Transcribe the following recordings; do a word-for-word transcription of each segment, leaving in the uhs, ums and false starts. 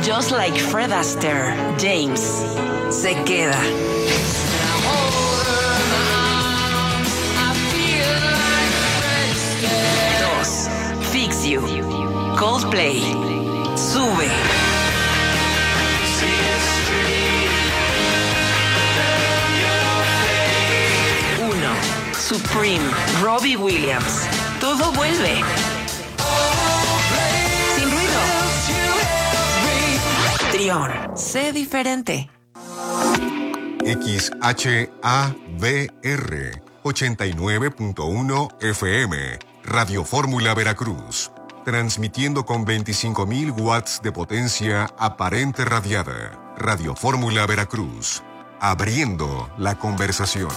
Just like Fred Astaire, James se queda. Dos, Fix You, Coldplay, sube. Uno, Supreme, Robbie Williams, todo vuelve. Sin ruido. Trión, sé diferente. X H A V R ochenta y nueve punto uno F M, Radio Fórmula Veracruz, transmitiendo con veinticinco mil watts de potencia aparente radiada. Radio Fórmula Veracruz, abriendo la conversación.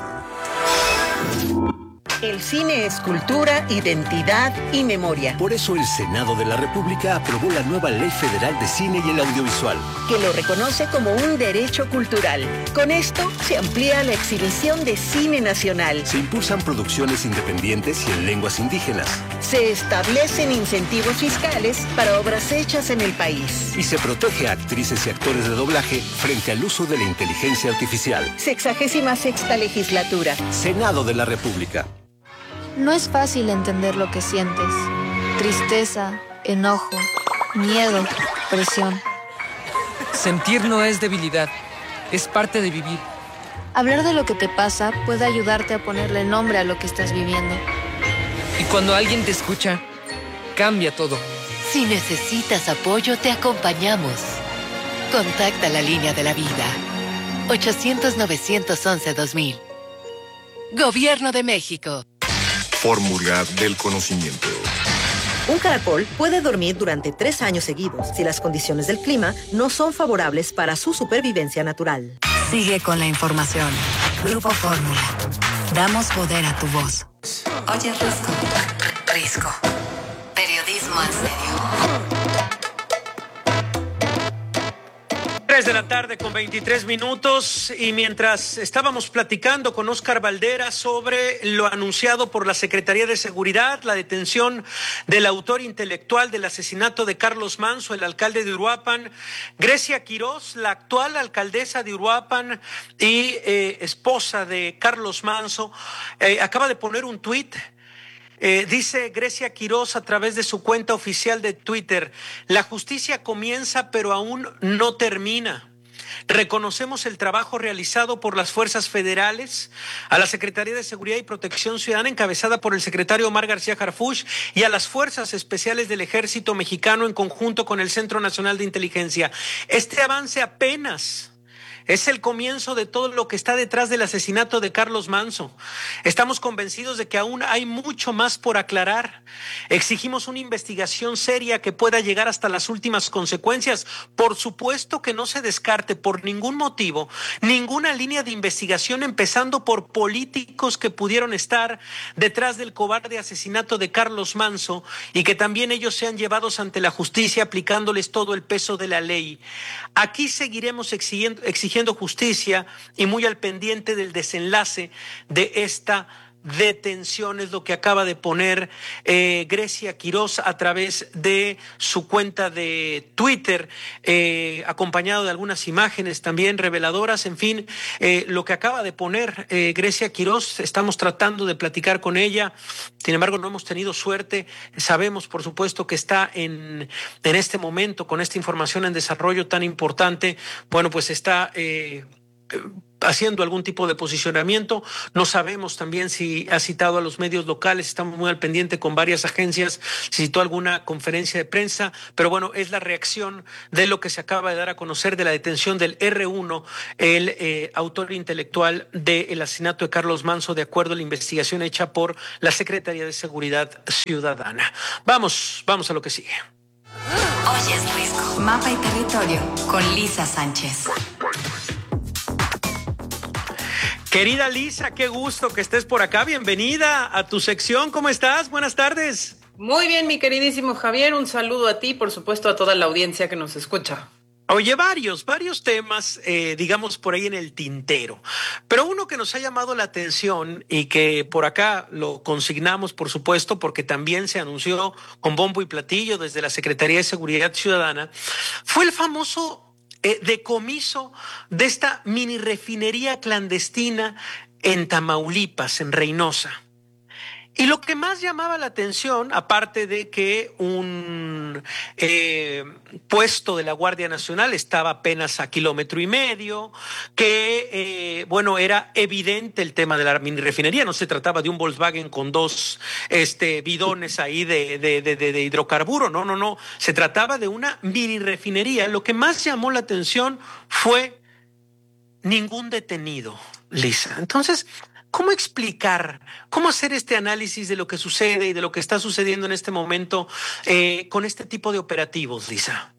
El cine es cultura, identidad y memoria. Por eso el Senado de la República aprobó la nueva Ley Federal de Cine y el Audiovisual, que lo reconoce como un derecho cultural. Con esto se amplía la exhibición de cine nacional. Se impulsan producciones independientes y en lenguas indígenas. Se establecen incentivos fiscales para obras hechas en el país. Y se protege a actrices y actores de doblaje frente al uso de la inteligencia artificial. Sexagésima sexta legislatura. Senado de la República. No es fácil entender lo que sientes. Tristeza, enojo, miedo, presión. Sentir no es debilidad, es parte de vivir. Hablar de lo que te pasa puede ayudarte a ponerle nombre a lo que estás viviendo. Y cuando alguien te escucha, cambia todo. Si necesitas apoyo, te acompañamos. Contacta la línea de la vida. ochocientos, novecientos once, dos mil. Gobierno de México. Fórmula del conocimiento. Un caracol puede dormir durante tres años seguidos si las condiciones del clima no son favorables para su supervivencia natural. Sigue con la información. Grupo Fórmula. Damos poder a tu voz. Oye, Risco. Risco. Periodismo en serio. tres de la tarde con veintitrés minutos, y mientras estábamos platicando con Óscar Valdera sobre lo anunciado por la Secretaría de Seguridad, la detención del autor intelectual del asesinato de Carlos Manzo, el alcalde de Uruapan, Grecia Quirós, la actual alcaldesa de Uruapan y eh, esposa de Carlos Manzo, eh, acaba de poner un tuit. Eh, dice Grecia Quirós a través de su cuenta oficial de Twitter: la justicia comienza pero aún no termina. Reconocemos el trabajo realizado por las fuerzas federales, a la Secretaría de Seguridad y Protección Ciudadana encabezada por el secretario Omar García Harfuch y a las fuerzas especiales del Ejército Mexicano en conjunto con el Centro Nacional de Inteligencia. Este avance apenas es el comienzo de todo lo que está detrás del asesinato de Carlos Manzo. Estamos convencidos de que aún hay mucho más por aclarar. Exigimos una investigación seria que pueda llegar hasta las últimas consecuencias. Por supuesto que no se descarte por ningún motivo ninguna línea de investigación, empezando por políticos que pudieron estar detrás del cobarde asesinato de Carlos Manzo y que también ellos sean llevados ante la justicia aplicándoles todo el peso de la ley. Aquí seguiremos exigiendo, exigiendo justicia y muy al pendiente del desenlace de esta detención, es lo que acaba de poner eh, Grecia Quirós a través de su cuenta de Twitter, eh, acompañado de algunas imágenes también reveladoras. En fin, eh, lo que acaba de poner eh, Grecia Quirós, estamos tratando de platicar con ella, sin embargo no hemos tenido suerte. Sabemos por supuesto que está en, en este momento con esta información en desarrollo tan importante, bueno pues está eh, haciendo algún tipo de posicionamiento. No sabemos también si ha citado a los medios locales, estamos muy al pendiente con varias agencias, si citó alguna conferencia de prensa, pero bueno, es la reacción de lo que se acaba de dar a conocer de la detención del erre uno, el eh, autor intelectual del asesinato de Carlos Manzo, de acuerdo a la investigación hecha por la Secretaría de Seguridad Ciudadana. Vamos, vamos a lo que sigue. Oye, Risco. Mapa y territorio con Lisa Sánchez. Querida Lisa, qué gusto que estés por acá. Bienvenida a tu sección. ¿Cómo estás? Buenas tardes. Muy bien, mi queridísimo Javier. Un saludo a ti, por supuesto, a toda la audiencia que nos escucha. Oye, varios, varios temas, eh, digamos, por ahí en el tintero. Pero uno que nos ha llamado la atención y que por acá lo consignamos, por supuesto, porque también se anunció con bombo y platillo desde la Secretaría de Seguridad Ciudadana, fue el famoso eh, decomiso de esta mini refinería clandestina en Tamaulipas, en Reynosa. Y lo que más llamaba la atención, aparte de que un eh, puesto de la Guardia Nacional estaba apenas a kilómetro y medio, que, eh, bueno, era evidente el tema de la mini refinería. No se trataba de un Volkswagen con dos este, bidones ahí de, de, de, de hidrocarburo. No, no, no. Se trataba de una mini refinería. Lo que más llamó la atención fue ningún detenido, Lisa. Entonces, ¿cómo explicar, cómo hacer este análisis de lo que sucede y de lo que está sucediendo en este momento eh, con este tipo de operativos, Lisa?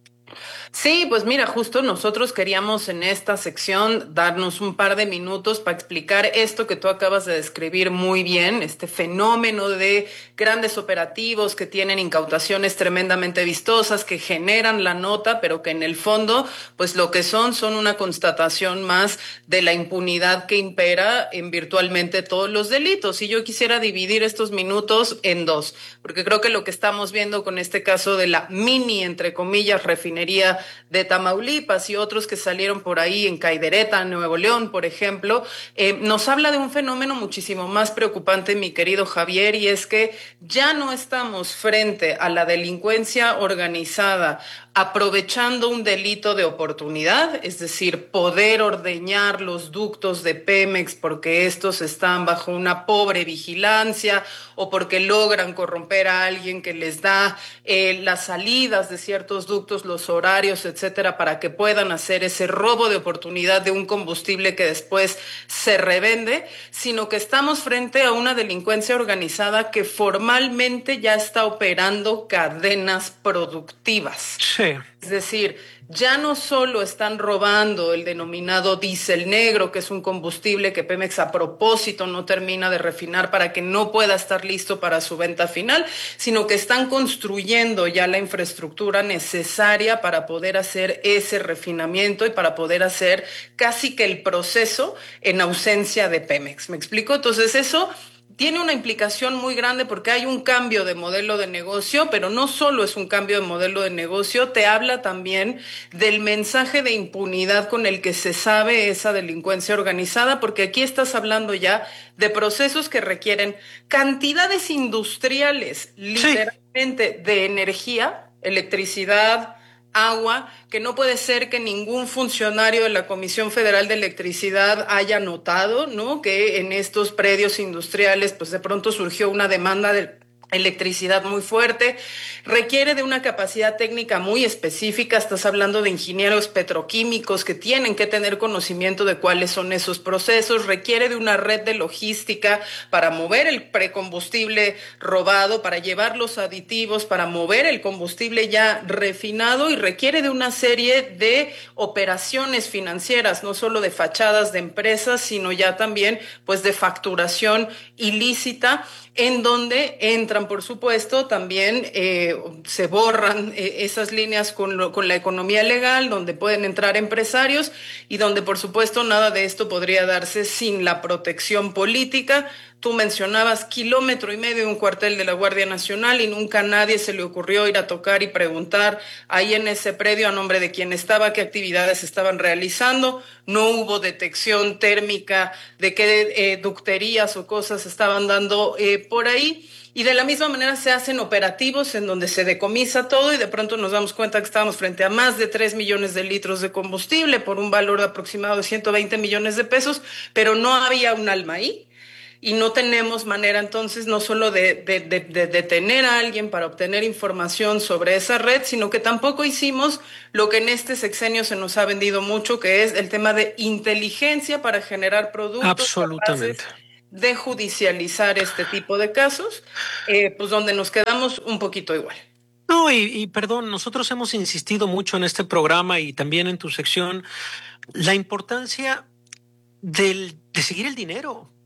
Sí, pues mira, justo nosotros queríamos en esta sección darnos un par de minutos para explicar esto que tú acabas de describir muy bien, este fenómeno de grandes operativos que tienen incautaciones tremendamente vistosas, que generan la nota, pero que en el fondo, pues lo que son, son una constatación más de la impunidad que impera en virtualmente todos los delitos. Y yo quisiera dividir estos minutos en dos, porque creo que lo que estamos viendo con este caso de la mini, entre comillas, refinería de Tamaulipas y otros que salieron por ahí en Caidereta, Nuevo León, por ejemplo, eh, nos habla de un fenómeno muchísimo más preocupante, mi querido Javier, y es que ya no estamos frente a la delincuencia organizada aprovechando un delito de oportunidad, es decir, poder ordeñar los ductos de Pemex porque estos están bajo una pobre vigilancia o porque logran corromper a alguien que les da eh, las salidas de ciertos ductos, los horarios, etcétera, para que puedan hacer ese robo de oportunidad de un combustible que después se revende, sino que estamos frente a una delincuencia organizada que formalmente ya está operando cadenas productivas. Sí. Es decir, ya no solo están robando el denominado diésel negro, que es un combustible que Pemex a propósito no termina de refinar para que no pueda estar listo para su venta final, sino que están construyendo ya la infraestructura necesaria para poder hacer ese refinamiento y para poder hacer casi que el proceso en ausencia de Pemex. ¿Me explico? Entonces eso tiene una implicación muy grande porque hay un cambio de modelo de negocio, pero no solo es un cambio de modelo de negocio, te habla también del mensaje de impunidad con el que se sabe esa delincuencia organizada, porque aquí estás hablando ya de procesos que requieren cantidades industriales, literalmente, sí, de energía, electricidad, agua, que no puede ser que ningún funcionario de la Comisión Federal de Electricidad haya notado, ¿no?, que en estos predios industriales pues de pronto surgió una demanda de electricidad muy fuerte, requiere de una capacidad técnica muy específica. Estás hablando de ingenieros petroquímicos que tienen que tener conocimiento de cuáles son esos procesos, requiere de una red de logística para mover el precombustible robado, para llevar los aditivos, para mover el combustible ya refinado, y requiere de una serie de operaciones financieras, no solo de fachadas de empresas, sino ya también pues de facturación ilícita, en donde entran, por supuesto, también eh, se borran eh, esas líneas con, lo, con la economía legal, donde pueden entrar empresarios y donde, por supuesto, nada de esto podría darse sin la protección política. Tú mencionabas kilómetro y medio de un cuartel de la Guardia Nacional y nunca a nadie se le ocurrió ir a tocar y preguntar ahí en ese predio a nombre de quién estaba, qué actividades estaban realizando. No hubo detección térmica de qué eh, ducterías o cosas estaban dando eh, por ahí. Y de la misma manera se hacen operativos en donde se decomisa todo y de pronto nos damos cuenta que estábamos frente a más de tres millones de litros de combustible por un valor aproximado de ciento veinte millones de pesos, pero no había un alma ahí. Y no tenemos manera entonces no solo de, de, de, de detener a alguien para obtener información sobre esa red, sino que tampoco hicimos lo que en este sexenio se nos ha vendido mucho, que es el tema de inteligencia para generar productos. Absolutamente. De judicializar este tipo de casos, eh, pues donde nos quedamos un poquito igual. No, y, y perdón, nosotros hemos insistido mucho en este programa y también en tu sección la importancia del, de seguir el dinero.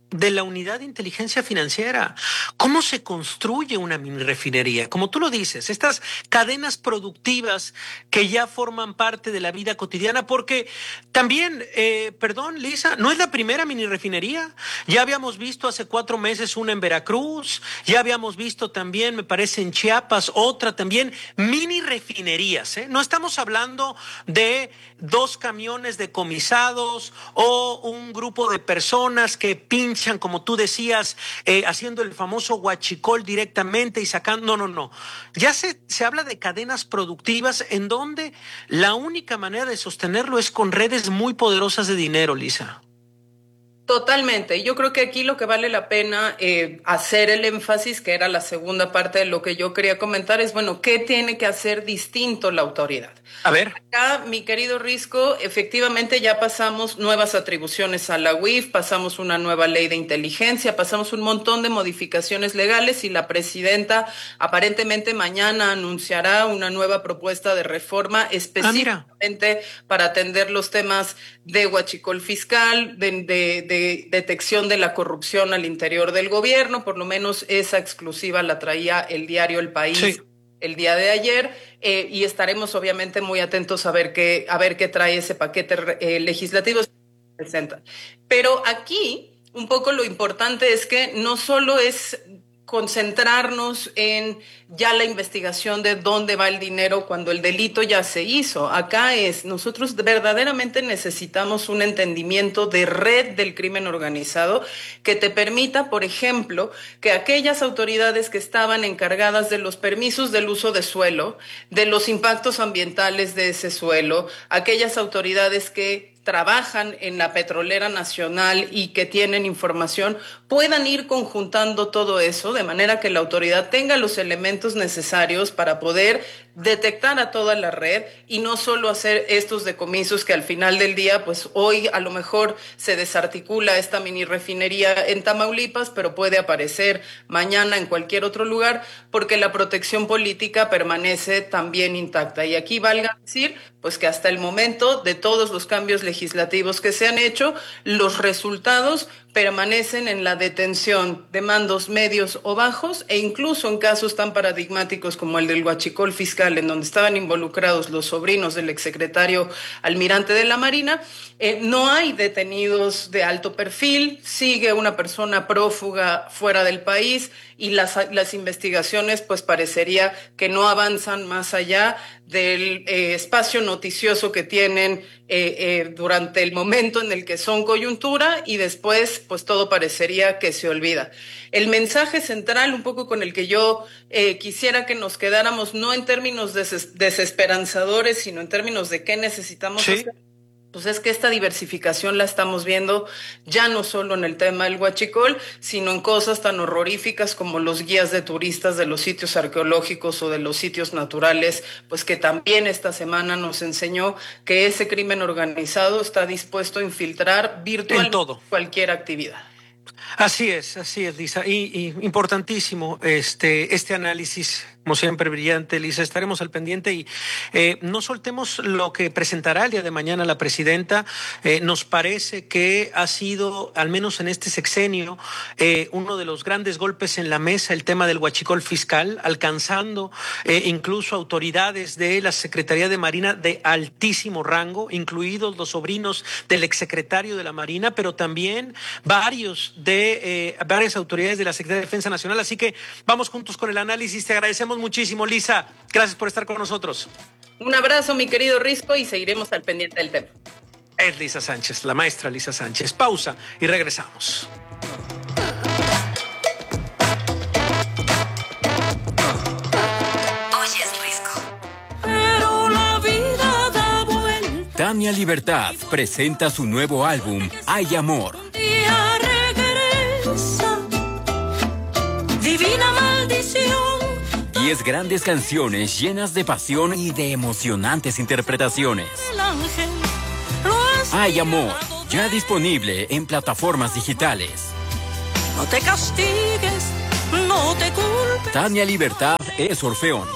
de la unidad de inteligencia financiera. ¿Cómo se construye una mini refinería? Como tú lo dices, estas cadenas productivas que ya forman parte de la vida cotidiana, porque también, eh, perdón, Lisa, no es la primera mini refinería. Ya habíamos visto hace cuatro meses una en Veracruz, ya habíamos visto también, me parece, en Chiapas, otra también, mini refinerías, ¿eh? No estamos hablando de dos camiones decomisados o un grupo de personas que pinchan, como tú decías, eh, haciendo el famoso huachicol directamente y sacando. No, no, no. Ya se, se habla de cadenas productivas en donde la única manera de sostenerlo es con redes muy poderosas de dinero, Lisa. Totalmente. Yo creo que aquí lo que vale la pena eh, hacer el énfasis, que era la segunda parte de lo que yo quería comentar, es, bueno, ¿qué tiene que hacer distinto la autoridad? A ver. Acá, mi querido Risco, efectivamente ya pasamos nuevas atribuciones a la U I F, pasamos una nueva ley de inteligencia, pasamos un montón de modificaciones legales y la presidenta aparentemente mañana anunciará una nueva propuesta de reforma específicamente ah, para atender los temas de huachicol fiscal, de, de, de De detección de la corrupción al interior del gobierno. Por lo menos esa exclusiva la traía el diario El País sí. el día de ayer, eh, y estaremos obviamente muy atentos a ver qué, a ver qué trae ese paquete eh, legislativo que presenta. Pero aquí un poco lo importante es que no solo es concentrarnos en ya la investigación de dónde va el dinero cuando el delito ya se hizo. Acá es, nosotros verdaderamente necesitamos un entendimiento de red del crimen organizado que te permita, por ejemplo, que aquellas autoridades que estaban encargadas de los permisos del uso de suelo, de los impactos ambientales de ese suelo, aquellas autoridades que trabajan en la petrolera nacional y que tienen información, puedan ir conjuntando todo eso de manera que la autoridad tenga los elementos necesarios para poder detectar a toda la red y no solo hacer estos decomisos que al final del día, pues hoy a lo mejor se desarticula esta mini refinería en Tamaulipas, pero puede aparecer mañana en cualquier otro lugar porque la protección política permanece también intacta. Y aquí valga decir, pues que hasta el momento de todos los cambios legislativos que se han hecho, los resultados permanecen en la detención de mandos medios o bajos e incluso en casos tan paradigmáticos como el del huachicol fiscal, en donde estaban involucrados los sobrinos del exsecretario almirante de la Marina, eh, no hay detenidos de alto perfil, sigue una persona prófuga fuera del país y las, las investigaciones pues parecería que no avanzan más allá del eh, espacio noticioso que tienen eh, eh, durante el momento en el que son coyuntura y después pues todo parecería que se olvida. El mensaje central, un poco con el que yo eh, quisiera que nos quedáramos, no en términos des- desesperanzadores, sino en términos de qué necesitamos ¿Sí? hacer, pues es que esta diversificación la estamos viendo ya no solo en el tema del huachicol, sino en cosas tan horroríficas como los guías de turistas de los sitios arqueológicos o de los sitios naturales, pues que también esta semana nos enseñó que ese crimen organizado está dispuesto a infiltrar virtualmente todo. Cualquier actividad. Así es, así es, Lisa. Y, y importantísimo este, este análisis, como siempre, brillante, Lisa. Estaremos al pendiente y eh, no soltemos lo que presentará el día de mañana la presidenta. Eh, nos parece que ha sido, al menos en este sexenio, eh, uno de los grandes golpes en la mesa el tema del huachicol fiscal, alcanzando eh, incluso autoridades de la Secretaría de Marina de altísimo rango, incluidos los sobrinos del exsecretario de la Marina, pero también varios de eh, varias autoridades de la Secretaría de Defensa Nacional. Así que vamos juntos con el análisis. Te agradecemos muchísimo, Lisa. Gracias por estar con nosotros. Un abrazo, mi querido Risco, y seguiremos al pendiente del tema. Es Lisa Sánchez, la maestra Lisa Sánchez. Pausa y regresamos. Tania Libertad presenta su nuevo álbum, Hay Amor. Divina maldición. Diez grandes canciones llenas de pasión y de emocionantes interpretaciones. Hay Amor, ya disponible en plataformas digitales. No te castigues, no te culpes. Tania Libertad es Orfeón.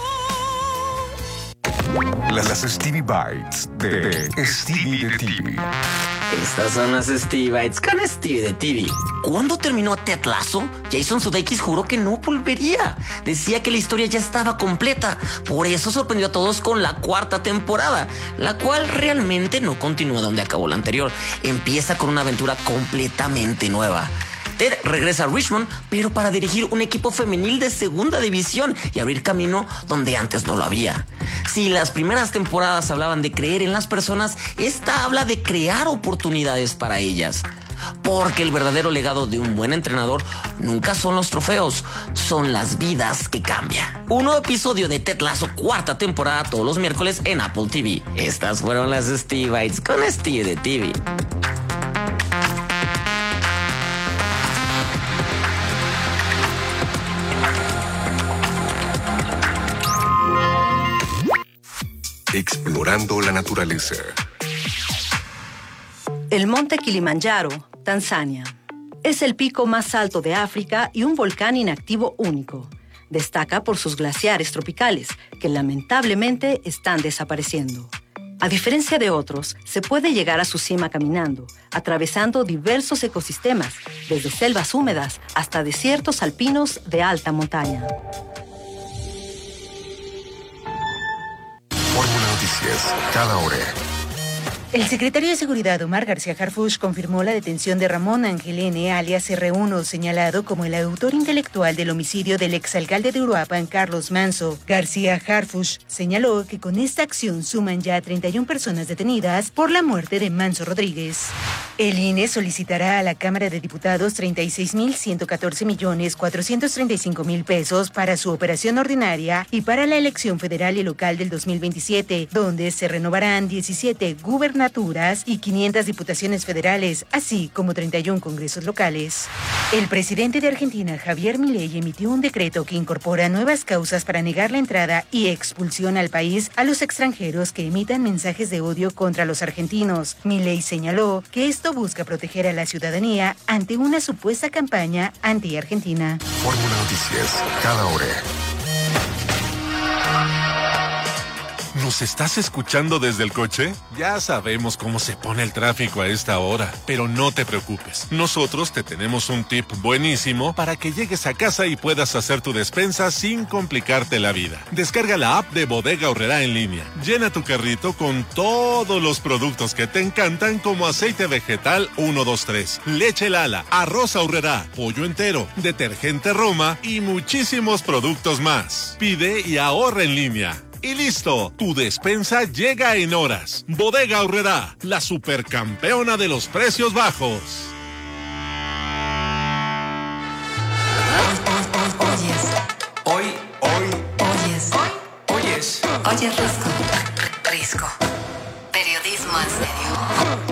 Las Stevie Bites de Stevie de T V. Estas son las Stevie Bites con Stevie de T V. ¿Cuándo terminó Ted Lasso? Jason Sudeikis juró que no volvería. Decía que la historia ya estaba completa. Por eso sorprendió a todos con la cuarta temporada, la cual realmente no continúa donde acabó la anterior. Empieza con una aventura completamente nueva. Ted regresa a Richmond, pero para dirigir un equipo femenil de segunda división y abrir camino donde antes no lo había. Si las primeras temporadas hablaban de creer en las personas, esta habla de crear oportunidades para ellas. Porque el verdadero legado de un buen entrenador nunca son los trofeos, son las vidas que cambian. Un nuevo episodio de Ted Lasso, cuarta temporada, todos los miércoles en Apple T V. Estas fueron las Stevie Bites con Stevie de T V. Explorando la naturaleza. El monte Kilimanjaro, Tanzania. Es el pico más alto de África y un volcán inactivo único. Destaca por sus glaciares tropicales, que lamentablemente están desapareciendo. A diferencia de otros, se puede llegar a su cima caminando, atravesando diversos ecosistemas, desde selvas húmedas hasta desiertos alpinos de alta montaña. Fórmula Noticias, cada hora. El secretario de Seguridad, Omar García Harfuch, confirmó la detención de Ramón Ángel N., alias erre uno, señalado como el autor intelectual del homicidio del exalcalde de Uruapan, Carlos Manso. García Harfuch señaló que con esta acción suman ya treinta y una personas detenidas por la muerte de Manso Rodríguez. El I N E solicitará a la Cámara de Diputados treinta y seis mil ciento catorce millones cuatrocientos treinta y cinco mil pesos para su operación ordinaria y para la elección federal y local del dos mil veintisiete, donde se renovarán diecisiete gubernaturas y quinientas diputaciones federales, así como treinta y uno congresos locales. El presidente de Argentina, Javier Milei, emitió un decreto que incorpora nuevas causas para negar la entrada y expulsión al país a los extranjeros que emitan mensajes de odio contra los argentinos. Milei señaló que esto busca proteger a la ciudadanía ante una supuesta campaña anti-argentina. Fórmula Noticias, cada hora. ¿Nos estás escuchando desde el coche? Ya sabemos cómo se pone el tráfico a esta hora, pero no te preocupes. Nosotros te tenemos un tip buenísimo para que llegues a casa y puedas hacer tu despensa sin complicarte la vida. Descarga la app de Bodega Aurrerá en línea. Llena tu carrito con todos los productos que te encantan, como aceite vegetal uno dos tres, leche Lala, arroz Aurrerá, pollo entero, detergente Roma y muchísimos productos más. Pide y ahorra en línea. Y listo, tu despensa llega en horas. Bodega Aurrerá, la supercampeona de los precios bajos. Oyes. Hoy, hoy. Oyes. Hoy. Oyes. Oyes Risco. Risco. Periodismo en serio.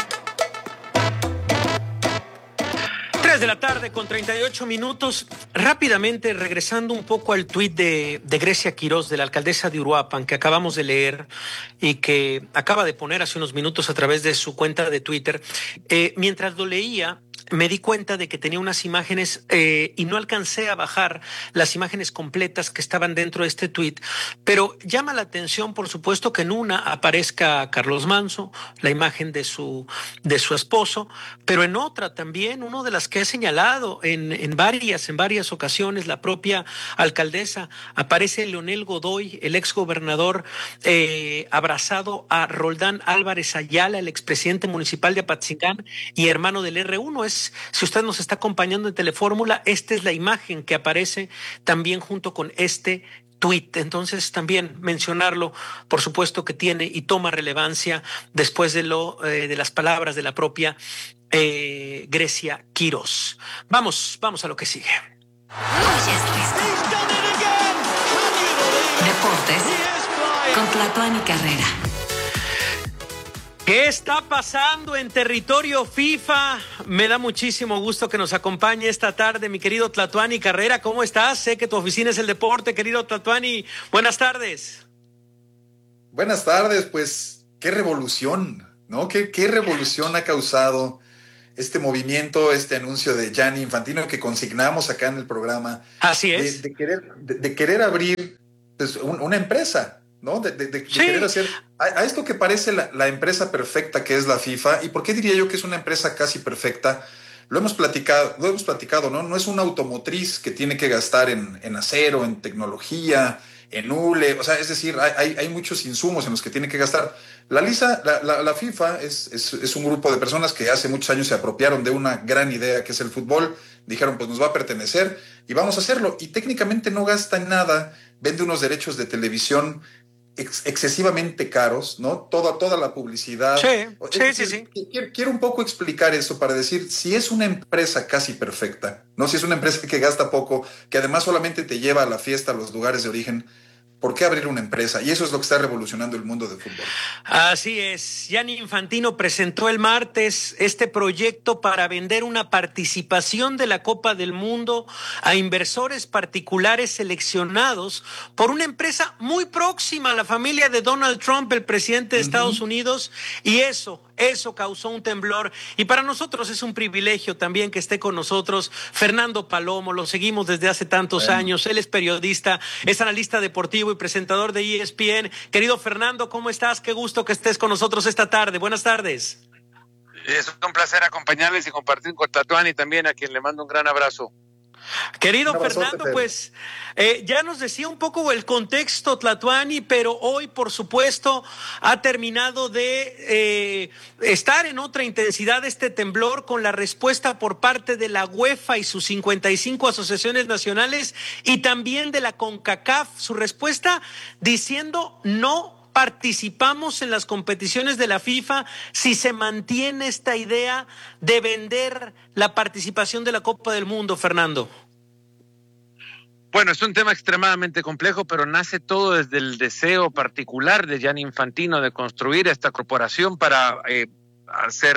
De la tarde con treinta y ocho minutos. Rápidamente, regresando un poco al tuit de, de Grecia Quiroz, de la alcaldesa de Uruapan, que acabamos de leer y que acaba de poner hace unos minutos a través de su cuenta de Twitter. Eh, mientras lo leía, me di cuenta de que tenía unas imágenes eh, y no alcancé a bajar las imágenes completas que estaban dentro de este tuit, pero llama la atención, por supuesto, que en una aparezca Carlos Manso, la imagen de su, de su esposo, pero en otra también, uno de las que he señalado en, en varias, en varias ocasiones, la propia alcaldesa, aparece Leonel Godoy, el exgobernador, eh, abrazado a Roldán Álvarez Ayala, el expresidente municipal de Apatzingán y hermano del erre uno. Es Si usted nos está acompañando en Telefórmula, esta es la imagen que aparece también junto con este tuit. Entonces también mencionarlo, por supuesto que tiene y toma relevancia después de lo eh, de las palabras de la propia eh, Grecia Quiroz. Vamos, vamos a lo que sigue. Deportes con Tlatuani Carrera. ¿Qué está pasando en territorio FIFA? Me da muchísimo gusto que nos acompañe esta tarde mi querido Tlatuani Carrera. ¿Cómo estás? Sé que tu oficina es el deporte, querido Tlatuani. Buenas tardes. Buenas tardes, pues qué revolución, ¿no? ¿Qué, qué revolución ha causado este movimiento, este anuncio de Gianni Infantino que consignamos acá en el programa? Así es. De, de, querer, de, de querer abrir pues, un, una empresa, ¿no? De, de, de sí. querer hacer a, a esto que parece la, la empresa perfecta que es la FIFA. ¿Y por qué diría yo que es una empresa casi perfecta? Lo hemos platicado, lo hemos platicado, ¿no? No es una automotriz que tiene que gastar en, en acero, en tecnología, en hule, o sea, es decir, hay, hay, hay muchos insumos en los que tiene que gastar. La Lisa, la, la, la FIFA es, es, es un grupo de personas que hace muchos años se apropiaron de una gran idea que es el fútbol, dijeron pues nos va a pertenecer y vamos a hacerlo, y técnicamente no gasta en nada, vende unos derechos de televisión ex excesivamente caros, ¿no? Toda, toda la publicidad. Sí, es sí, decir, sí, sí. Quiero, quiero un poco explicar eso para decir, si es una empresa casi perfecta, ¿no? Si es una empresa que gasta poco, que además solamente te lleva a la fiesta, a los lugares de origen, ¿por qué abrir una empresa? Y eso es lo que está revolucionando el mundo del fútbol. Así es. Gianni Infantino presentó el martes este proyecto para vender una participación de la Copa del Mundo a inversores particulares seleccionados por una empresa muy próxima a la familia de Donald Trump, el presidente de uh-huh. Estados Unidos, y eso, eso causó un temblor. Y para nosotros es un privilegio también que esté con nosotros Fernando Palomo, lo seguimos desde hace tantos bueno. años, él es periodista, es analista deportivo y presentador de E S P N. Querido Fernando, ¿cómo estás? Qué gusto que estés con nosotros esta tarde. Buenas tardes. Es un placer acompañarles y compartir con Tlatuani también, a quien le mando un gran abrazo. Querido Fernando, pues eh, ya nos decía un poco el contexto, Tlatuani, pero hoy, por supuesto, ha terminado de eh, estar en otra intensidad este temblor con la respuesta por parte de la UEFA y sus cincuenta y cinco asociaciones nacionales y también de la CONCACAF, su respuesta diciendo no participamos en las competiciones de la FIFA si se mantiene esta idea de vender la participación de la Copa del Mundo, Fernando. Bueno, es un tema extremadamente complejo, pero nace todo desde el deseo particular de Gianni Infantino de construir esta corporación para eh, hacer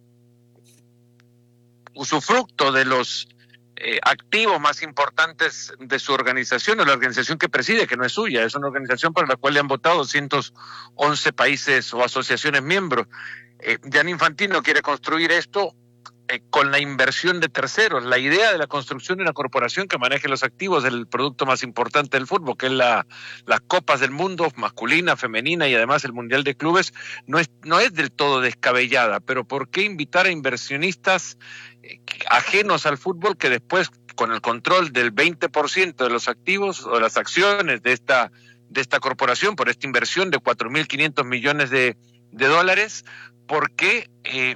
usufructo de los Eh, activos más importantes de su organización, o la organización que preside, que no es suya, es una organización para la cual le han votado doscientos once países o asociaciones miembros. Eh, Gianni Infantino quiere construir esto eh, con la inversión de terceros. La idea de la construcción de una corporación que maneje los activos del producto más importante del fútbol, que es la, las Copas del Mundo, masculina, femenina y además el Mundial de Clubes, no es, no es del todo descabellada, pero ¿por qué invitar a inversionistas ajenos al fútbol que después, con el control del veinte por ciento de los activos o de las acciones de esta, de esta corporación, por esta inversión de cuatro mil quinientos millones de, de dólares, por qué eh,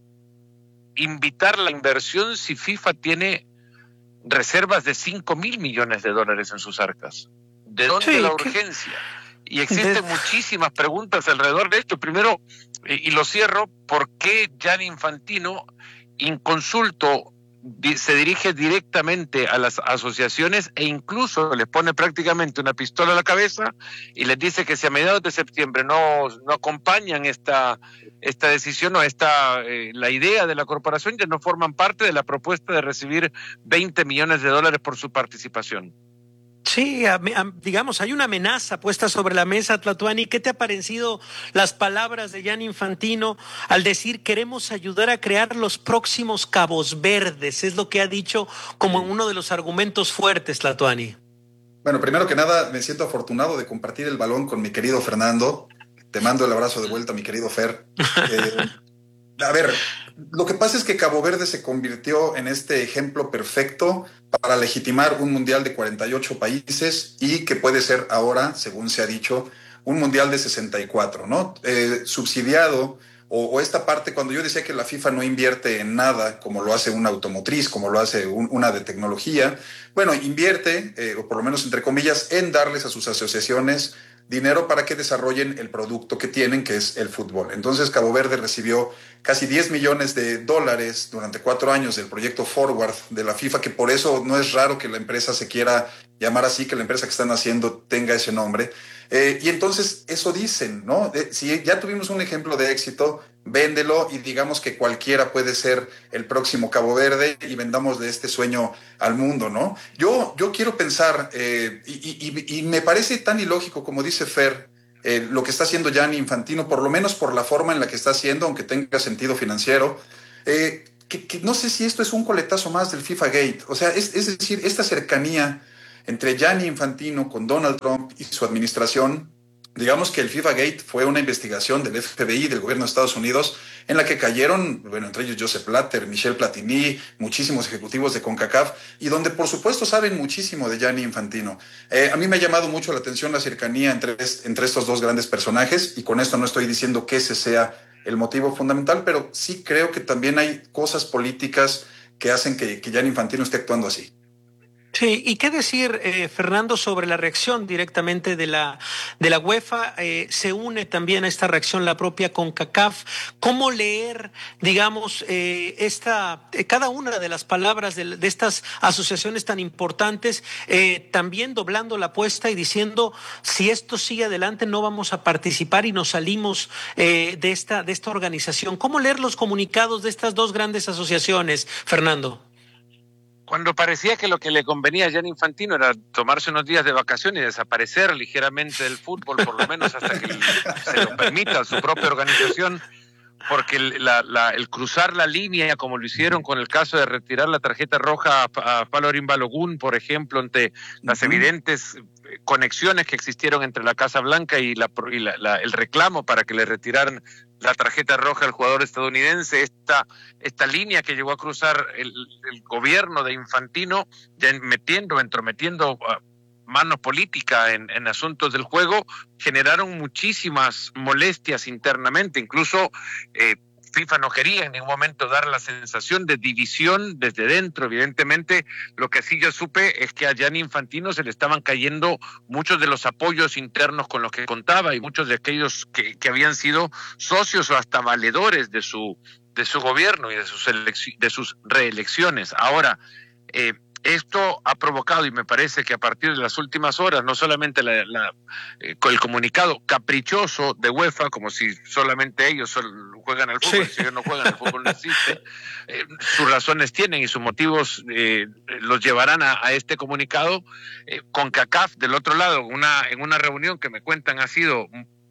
invitar la inversión si FIFA tiene reservas de cinco mil millones de dólares en sus arcas? ¿De dónde sí, la urgencia? Y existen de... muchísimas preguntas alrededor de esto. Primero, eh, y lo cierro, ¿por qué Gianni Infantino inconsulto se dirige directamente a las asociaciones e incluso les pone prácticamente una pistola a la cabeza y les dice que si a mediados de septiembre no, no acompañan esta, esta decisión o esta, eh, la idea de la corporación, ya no forman parte de la propuesta de recibir veinte millones de dólares por su participación? Sí, a, a, digamos, hay una amenaza puesta sobre la mesa, Tlatuani. ¿Qué te ha parecido las palabras de Gianni Infantino al decir queremos ayudar a crear los próximos Cabos Verdes? Es lo que ha dicho como uno de los argumentos fuertes, Tlatuani. Bueno, primero que nada, me siento afortunado de compartir el balón con mi querido Fernando. Te mando el abrazo de vuelta, mi querido Fer. Eh, a ver, lo que pasa es que Cabo Verde se convirtió en este ejemplo perfecto para legitimar un mundial de cuarenta y ocho países y que puede ser ahora, según se ha dicho, un mundial de sesenta y cuatro, ¿no? Eh, subsidiado, o, o esta parte, cuando yo decía que la FIFA no invierte en nada, como lo hace una automotriz, como lo hace un, una de tecnología, bueno, invierte, eh, o por lo menos entre comillas, en darles a sus asociaciones dinero para que desarrollen el producto que tienen, que es el fútbol. Entonces Cabo Verde recibió casi diez millones de dólares durante cuatro años del proyecto Forward de la FIFA, que por eso no es raro que la empresa se quiera llamar así, que la empresa que están haciendo tenga ese nombre. Eh, y entonces eso dicen, ¿no? Eh, si ya tuvimos un ejemplo de éxito, véndelo y digamos que cualquiera puede ser el próximo Cabo Verde y vendamos de este sueño al mundo, ¿no? Yo, yo quiero pensar, eh, y, y, y me parece tan ilógico, como dice Fer, eh, lo que está haciendo Gianni Infantino, por lo menos por la forma en la que está haciendo, aunque tenga sentido financiero, eh, que, que no sé si esto es un coletazo más del FIFA Gate. O sea, es, es decir, esta cercanía entre Gianni Infantino con Donald Trump y su administración Digamos que el FIFA Gate fue una investigación del F B I, del gobierno de Estados Unidos, en la que cayeron, bueno, entre ellos Joseph Blatter, Michel Platini, muchísimos ejecutivos de CONCACAF, y donde por supuesto saben muchísimo de Gianni Infantino. Eh, a mí me ha llamado mucho la atención la cercanía entre, entre estos dos grandes personajes, y con esto no estoy diciendo que ese sea el motivo fundamental, pero sí creo que también hay cosas políticas que hacen que, que Gianni Infantino esté actuando así. Sí, y qué decir, eh, Fernando, sobre la reacción directamente de la de la UEFA. Eh, se une también a esta reacción la propia CONCACAF. ¿Cómo leer, digamos, eh, esta eh, cada una de las palabras de, de estas asociaciones tan importantes, eh, también doblando la apuesta y diciendo, si esto sigue adelante no vamos a participar y nos salimos eh, de esta de esta organización? ¿Cómo leer los comunicados de estas dos grandes asociaciones, Fernando? Cuando parecía que lo que le convenía a Gianni Infantino era tomarse unos días de vacación y desaparecer ligeramente del fútbol, por lo menos hasta que se lo permita su propia organización, porque la, la, el cruzar la línea, como lo hicieron con el caso de retirar la tarjeta roja a, a Falorín Balogun, por ejemplo, ante las uh-huh. evidentes conexiones que existieron entre la Casa Blanca y, la, y la, la, el reclamo para que le retiraran la tarjeta roja al jugador estadounidense, esta, esta línea que llegó a cruzar el, el gobierno de Infantino, ya metiendo, entrometiendo uh, mano política en, en asuntos del juego, generaron muchísimas molestias internamente. Incluso eh, FIFA no quería en ningún momento dar la sensación de división desde dentro. Evidentemente, lo que sí yo supe es que a Gianni Infantino se le estaban cayendo muchos de los apoyos internos con los que contaba, y muchos de aquellos que, que habían sido socios o hasta valedores de su de su gobierno y de sus elecci- de sus reelecciones. Ahora, eh, esto ha provocado, y me parece que a partir de las últimas horas, no solamente la, la, eh, con el comunicado caprichoso de UEFA, como si solamente ellos solo juegan al fútbol, sí. Si ellos no juegan, el fútbol no existe, eh, sus razones tienen y sus motivos eh, los llevarán a, a este comunicado. Eh, CONCACAF, del otro lado, una, en una reunión que me cuentan ha sido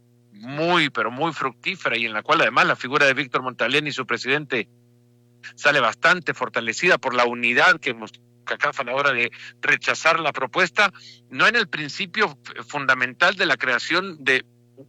muy, pero muy fructífera, y en la cual además la figura de Víctor Montalén y su presidente sale bastante fortalecida por la unidad que hemos CONCACAF a la hora de rechazar la propuesta, no en el principio fundamental de la creación de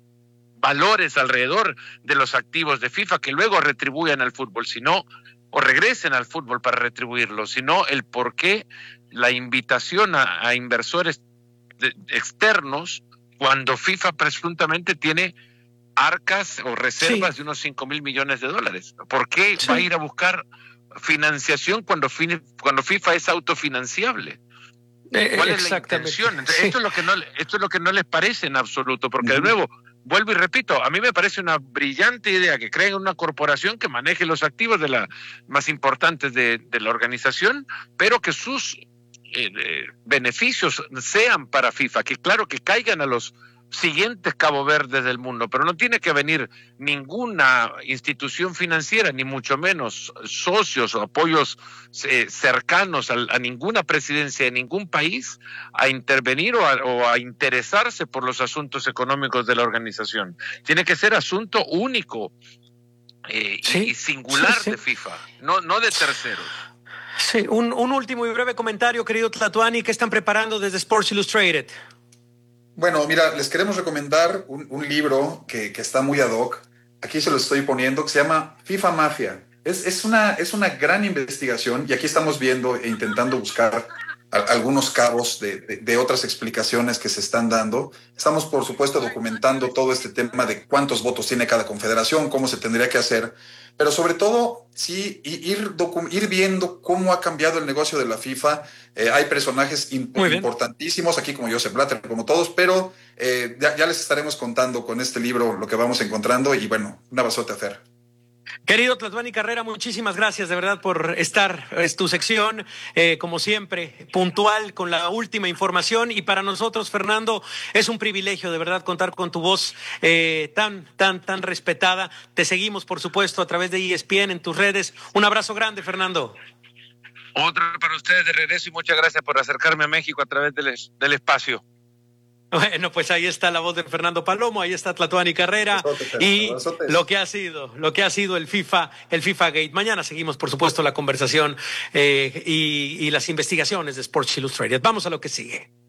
valores alrededor de los activos de FIFA que luego retribuyan al fútbol, sino o regresen al fútbol para retribuirlo, sino el por qué la invitación a, a inversores de, externos cuando FIFA presuntamente tiene arcas o reservas sí. de unos cinco mil millones de dólares. ¿Por qué sí. va a ir a buscar financiación cuando, cuando FIFA es autofinanciable? ¿Cuál es la intención? Entonces, sí. esto, es lo que no, esto es lo que no les parece en absoluto, porque uh-huh. de nuevo, vuelvo y repito, a mí me parece una brillante idea que creen una corporación que maneje los activos de las más importantes de, de la organización, pero que sus eh, eh, beneficios sean para FIFA, que claro que caigan a los siguientes Cabo Verdes del mundo, pero no tiene que venir ninguna institución financiera, ni mucho menos socios o apoyos eh, cercanos a, a ninguna presidencia de ningún país a intervenir o a, o a interesarse por los asuntos económicos de la organización. Tiene que ser asunto único eh, ¿Sí? y singular sí, sí. de FIFA, no, no de terceros. Sí, un, un último y breve comentario, querido Tlatuani, ¿qué están preparando desde Sports Illustrated? Bueno, mira, les queremos recomendar un, un libro que, que está muy ad hoc. Aquí se lo estoy poniendo, que se llama FIFA Mafia. Es, es, una, es una gran investigación, y aquí estamos viendo e intentando buscar a, algunos cabos de, de, de otras explicaciones que se están dando. Estamos, por supuesto, documentando todo este tema de cuántos votos tiene cada confederación, cómo se tendría que hacer, pero sobre todo, sí, ir, ir viendo cómo ha cambiado el negocio de la FIFA. Eh, hay personajes imp importantísimos aquí, como Joseph Blatter, como todos, pero eh, ya, ya les estaremos contando con este libro lo que vamos encontrando, y bueno, un abrazote a Fer. Querido Tlatuani Carrera, muchísimas gracias de verdad por estar. Es tu sección, eh, como siempre, puntual con la última información, y para nosotros, Fernando, es un privilegio de verdad contar con tu voz eh, tan, tan, tan respetada. Te seguimos, por supuesto, a través de E S P N en tus redes. Un abrazo grande, Fernando. Otro para ustedes de regreso, y muchas gracias por acercarme a México a través del, del espacio. Bueno, pues ahí está la voz de Fernando Palomo, ahí está Tlatuani Carrera y lo que ha sido, lo que ha sido el FIFA, el FIFA Gate. Mañana seguimos, por supuesto, la conversación eh, y, y las investigaciones de Sports Illustrated. Vamos a lo que sigue.